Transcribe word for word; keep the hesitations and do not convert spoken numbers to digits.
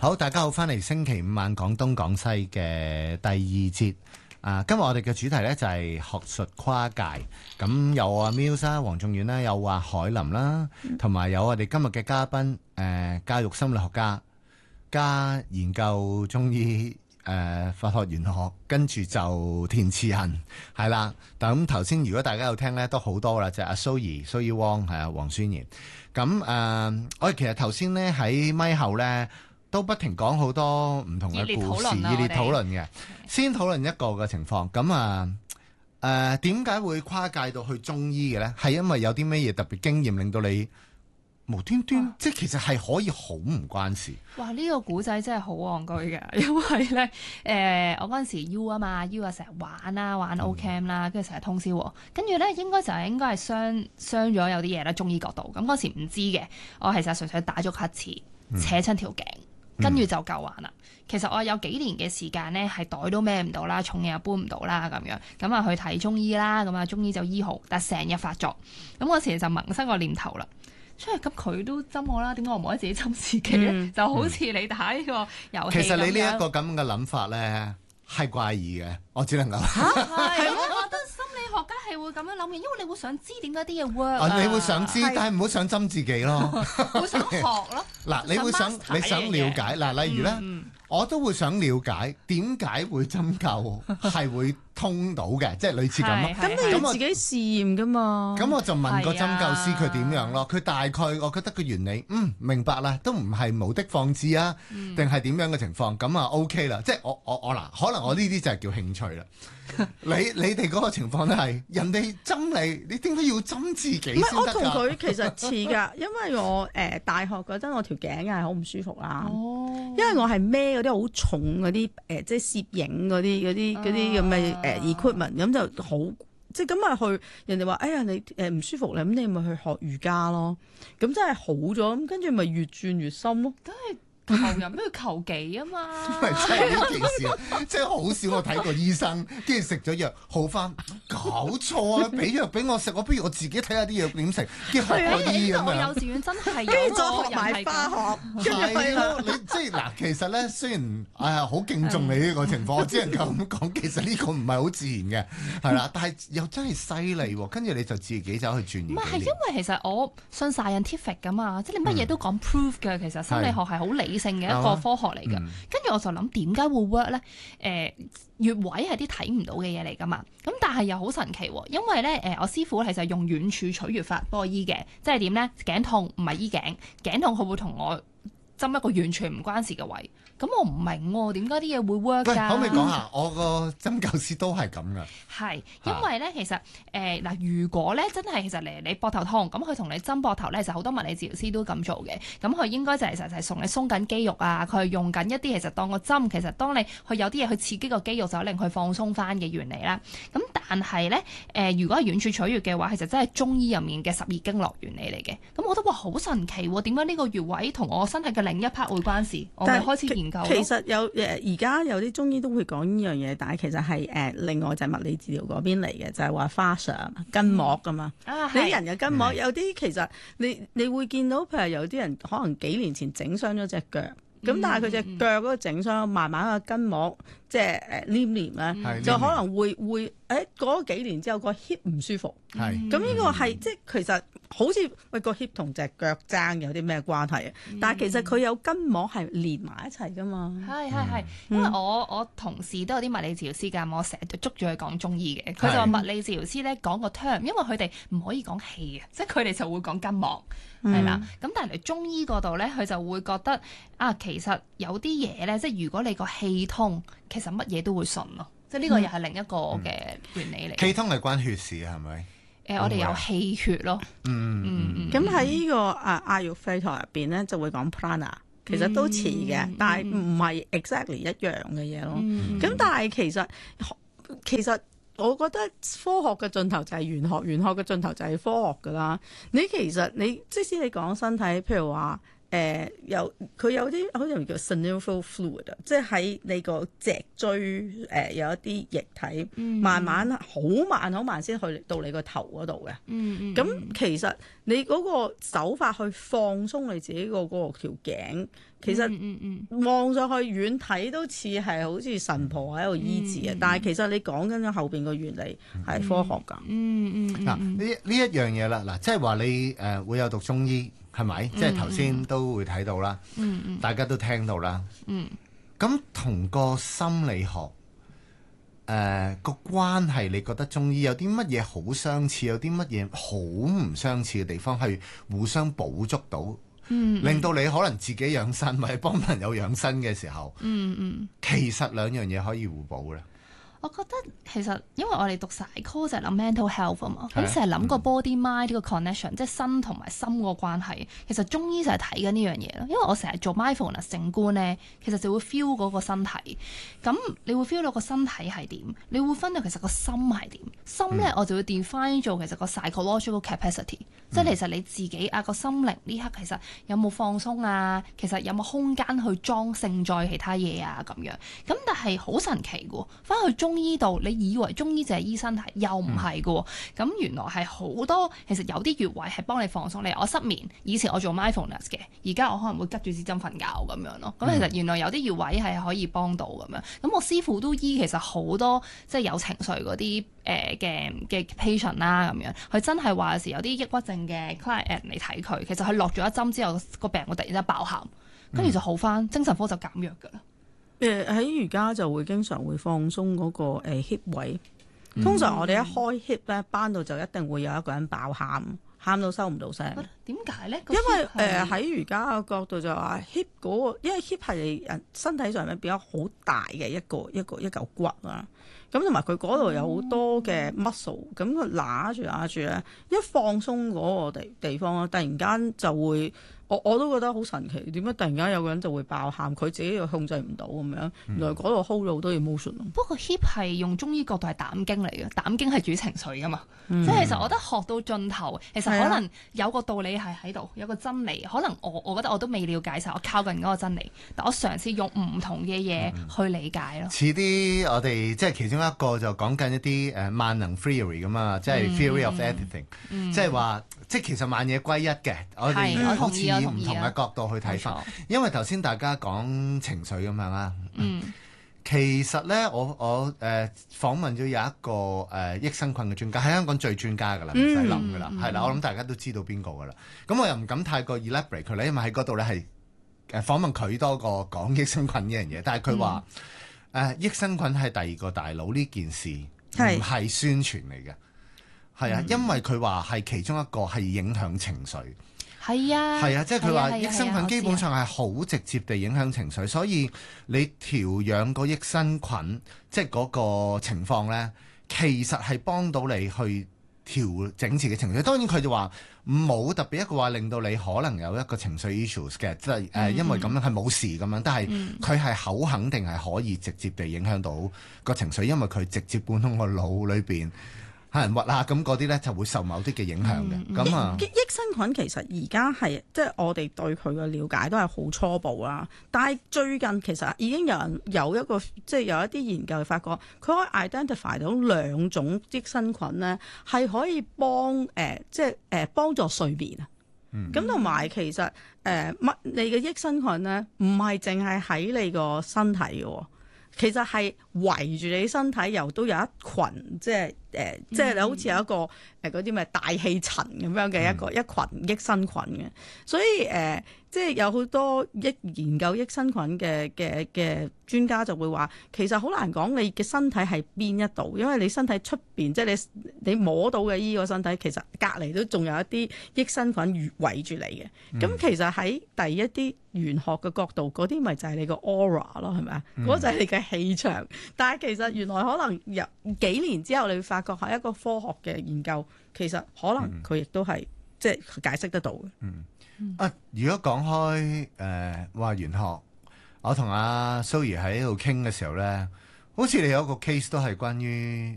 好，大家好，翻嚟星期五晚廣東廣西嘅第二節。啊，今日我哋嘅主題呢就係學術跨界，咁有阿 Muse 啦、黃仲遠啦，有阿海林啦，同埋有我哋今日嘅嘉賓，誒、呃，教育心理學家加研究中醫，誒、呃，法學玄學，跟住就填詞人，係啦。咁頭先如果大家有聽呢，都好多啦，就係、阿蘇怡、蘇怡汪，係啊，黃宣賢。咁誒、呃，我哋其實頭先呢喺咪後呢，都不停講好多唔同嘅故事，熱烈討論嘅。先討論一個嘅情況，咁啊誒點解會跨界到去中醫嘅咧？係因為有啲咩嘢特別經驗令到你無端端，啊、即係其實係可以好唔關事。 哇！呢、這個古仔真係好戇居嘅，因為咧誒、呃，我嗰陣時 U 啊嘛 ，U 啊成日玩啦，玩 O Camp 啦，跟住成日通宵，跟住咧應該就係應該係傷傷咗有啲嘢啦，中醫角度。咁嗰時唔知嘅，我其實純粹打咗乞嗤，扯親條頸。嗯跟住就夠玩啦。其實我有幾年嘅時間咧，係袋都孭唔到啦，重嘢又搬唔到啦，咁樣咁啊去睇中醫啦。咁啊中醫就醫好，但係成日發作。咁嗰時就萌生個念頭啦。所以咁佢都針我啦，點解我唔可以自己針自己咧？嗯、就好似你打呢個遊戲。其實你呢一個咁嘅諗法咧係怪異嘅，我只能夠嚇係啊！我覺得心理學家係會咁樣諗嘅，因為你會想知點解啲嘢 work 啊。 你會想知，但係唔好想針自己咯。 會想學咯。嗱， 你會想你想了解嗱，例如咧，嗯、我都會想了解點解會針灸係會通到嘅，即係類似咁咯。 咁你要自己試驗噶嘛？ 咁我就問個針灸師佢點樣咯？佢大概我覺得個原理，嗯，明白啦，都唔係無的放矢啊，定係點樣嘅情況？咁啊 OK 啦，即係我我我嗱，可能我呢啲就係叫興趣啦。你你哋嗰個情況都係人哋針你，你點解要針自己先得㗎？ 唔係，我同佢其實似㗎，因為我誒、呃、大學嗰陣我條頸係好唔舒服啦，哦、因為我係孭嗰啲好重嗰啲誒，即係攝影嗰啲嗰啲嗰啲咁嘅誒 equipment，咁就好即係咁啊去人哋話哎呀你誒唔舒服咧，咁你咪去學瑜伽咯，咁真係好咗，咁跟住咪越轉越深咯， 都係。求人不如求己啊嘛！ 咪真係呢件事，即係好少我睇過醫生，跟住食咗藥好翻，搞錯啊！俾藥俾我食，我不如我自己睇下啲藥點食，跟住學嗰啲咁樣。 我幼稚園真係有個學埋化學， 係咯，你即係嗱，其實咧雖然啊好敬重你呢個情況，我只能夠咁講，其實呢個唔係好自然嘅，係啦，但係又真係犀利喎，跟住你就自己走去轉移。 唔係，係因為其實我信 scientific 噶嘛，即係你乜嘢都講 proof 嘅，其實心理學係好理性嘅一個科學嚟㗎，跟住、嗯、我就諗點解會 work 咧？誒、呃，穴位係啲睇唔到嘅嘢嚟㗎嘛，咁但係又好神奇喎，因為咧誒、呃，我師傅其實用遠處取穴法幫我醫嘅，即係點咧？頸痛唔係醫頸，頸痛佢會同我針一個完全唔關事嘅位。咁我唔明喎，點解啲嘢會 work 㗎？ 可唔可以講下？我個針灸師都係咁㗎。 係，因為咧其實誒嗱、呃，如果咧真係其實嚟你膊頭痛，咁佢同你針膊頭咧，就好多物理治療師都咁做嘅。咁佢應該就係其實係同你鬆緊肌肉啊，佢係用緊一啲其實當個針，其實當你佢有啲嘢去刺激個肌肉，就令佢放鬆翻嘅原理啦。咁但係咧誒，如果係遠處取穴嘅話，其實真係中醫入面嘅十二經絡原理嚟嘅。咁我覺得哇，好神奇喎！點解呢個穴位同我身體嘅另一 part 會關事？我咪開始研究。 其實有誒，而家有啲中醫都會講呢樣嘢，但係其實係誒、呃、另外就係物理治療嗰邊嚟嘅，就係、是、話花上筋膜㗎嘛。嗯、啊，你人嘅筋膜、嗯、有啲其實你你會見到，譬如有啲人可能幾年前整傷咗隻腳，咁、嗯、但係佢隻腳嗰個整傷，慢慢個筋膜即係誒黏黏咧，嗯、就可能會會誒過咗幾年之後個 hip 唔舒服。係咁呢個係即係其實。好似喂個 hip 同隻腳踭有啲咩關係啊？嗯、但係其實佢有筋膜係連埋一齊噶嘛。係係係， 因為我我同事都有啲物理治療師㗎，我成日都捉住佢講中醫嘅。佢就話物理治療師咧講個 term，因為佢哋唔可以講氣啊，即係佢哋就會講筋膜係啦。咁、嗯、但係嚟中醫嗰度咧，佢就會覺得啊，其實有啲嘢咧，即係如果你個氣通，其實乜嘢都會順咯。即係呢個又係另一個嘅原理嚟。 氣、嗯嗯、通係關血事係咪？ 誒、呃，我哋有氣血咯。嗯嗯嗯。咁喺呢個啊阿育吠陀入邊咧，就會講 prana，其實都似嘅，嗯、但係唔係 exactly 一樣嘅嘢咯。咁、嗯、但係其實其實我覺得科學嘅盡頭就係玄學，玄學嘅盡頭就係科學㗎啦。你其實你即使你講身體，譬如話誒有佢有啲好似叫 synovial fluid 啊，即係喺你個脊椎誒、呃、有一啲液體， 嗯、 慢慢好慢好慢先去到你個頭嗰度嘅。 嗯嗯。 咁其實你嗰個手法去放鬆你自己個嗰個條頸，其實望上去遠睇都似係好似神婆喺度醫治嘅，嗯嗯、但係其實你講緊後邊個原理係科學㗎。 嗯嗯。 嗱呢呢一樣嘢啦，嗱即係話你誒、呃、會有讀中醫。係咪？即係頭先都會睇到啦， 嗯嗯、 大家都聽到啦。咁、嗯、同個心理學誒、呃、個關係，你覺得中醫有啲乜嘢好相似，有啲乜嘢好唔相似嘅地方，係互相補足到， 嗯、 令到你可能自己養生或者幫朋友養生嘅時候， 嗯嗯、 其實兩樣嘢可以互補咧。 我覺得其實因為我哋讀 psycho 就係諗 mental health 啊嘛，咁成日諗個 body mind 呢個 connection，即係身同埋心個關係。其實中醫就係睇緊呢樣嘢咯，因為我成日做 mindfulness 靜觀咧，其實就會 feel 嗰個身體。咁你會 feel 到個身體係點，你會分到其實個心係點。心咧我就會 define 做其實個 psychological capacity，、嗯、即係其實你自己啊個心靈呢刻其實有冇放鬆啊，其實有冇空間去裝盛載其他嘢啊咁樣。咁但係好神奇嘅，翻去中醫度，你以為中醫就係醫身體，又唔係嘅。咁、嗯、原來係好多，其實有啲穴位係幫你放鬆你。我失眠，以前我做 mindfulness 嘅，而家我可能會拮住支針瞓覺咁樣咯。咁、嗯、其實原來有啲穴位係可以幫到咁樣。咁我師傅都醫，其實好多即係有情緒嗰啲誒嘅嘅 patient 啦咁樣。佢真係話有時有啲抑鬱症嘅 client 嚟睇佢，其實佢落咗一針之後，個病會突然之間爆喊，跟住就好翻，精神科就減弱㗎啦。 誒喺瑜伽就會經常會放鬆嗰個誒 hip 位，通常我哋一開 hip 咧，班度就一定會有一個人爆喊，喊到收唔到聲。 點解咧？ 因為誒喺瑜伽嘅角度就話 hip 嗰個，因為 hip 係人身體上面比較好大嘅一個一個一嚿骨啊，咁同埋佢嗰度有好多嘅 muscle，咁佢揦住揦住咧，一放鬆嗰個地地方咧，突然間就會。我我都覺得好神奇，點解突然間有個人就會爆喊，佢自己又控制唔到咁樣，原來嗰度 hold 咗好多 emotion。 不過 hip 係用中醫角度係膽經嚟嘅，膽經係主情緒噶嘛，嗯、即係其實我覺得學到盡頭，其實可能有個道理係喺度，有個真理，可能我我覺得我都未了解晒，我靠近嗰個真理，但我嘗試用唔同嘅嘢去理解咯。 似啲、嗯、我哋即係其中一個就講緊一啲誒萬能 theory 咁啊，即係 theory of everything，、嗯、即係話即係其實萬嘢歸一嘅，我哋好似以唔同嘅角度去睇法。因為頭先大家講情緒咁樣啦，嗯，其實咧我我誒、呃、訪問咗有一個誒、呃、益生菌嘅專家，喺香港最專家噶啦，唔使諗噶啦，係啦、嗯，我諗大家都知道邊個噶啦。咁我又唔敢太過 elaborate 佢咧，因為喺嗰度咧係誒訪問佢多過講益生菌呢樣嘢。但係佢話誒益生菌係第二個大腦呢件事，唔係宣傳嚟嘅，係啊，因為佢話係其中一個係影響情緒。 係啊， 係啊，即係佢話益生菌基本上係好直接地影響情緒，所以你調養個益生菌，即係嗰個情況呢，其實係幫到你去調整自己情緒。當然佢就話冇特別一個話令到你可能有一個情緒 issues 嘅，即係誒因為咁樣係冇事咁樣，但係佢係好肯定係可以直接地影響到個情緒，因為佢直接貫通個腦裏邊。係人物啊，咁嗰啲咧就會受某啲嘅影響嘅。咁、嗯、啊，益生菌其實而家係即係我哋對佢嘅了解都係好初步啦。但係最近其實已經有人有一個即係有一啲研究發覺，佢可以 identify 到兩種益生菌咧，係可以幫誒、呃、即係誒、呃、幫助睡眠啊。咁同埋其實誒乜、呃、你嘅益生菌咧，唔係淨係喺你個身體嘅，其實係圍住你身體，又都有一群即係。誒、呃，即係你好似有一個誒嗰啲咩大氣層咁樣嘅一個、嗯、一群益生菌嘅，所以誒、呃，即係有好多益研究益生菌嘅嘅嘅專家就會話，其實好難講你嘅身體係邊一度，因為你身體出邊，即係你你摸到嘅依個身體，其實隔離都仲有一啲益生菌圍住你嘅。咁、嗯、其實喺第一啲玄學嘅角度，嗰啲咪就係你個 aura 咯，係咪啊？嗰、嗯、就係你嘅氣場。但係其實原來可能有幾年之後，你會發覺係一個科學嘅研究，其實可能佢亦都係即係解釋得到嘅。 嗯，嗯啊，如果講開誒話玄學，我同阿蘇怡喺度傾嘅時候咧，好似你有一個 case 都係關於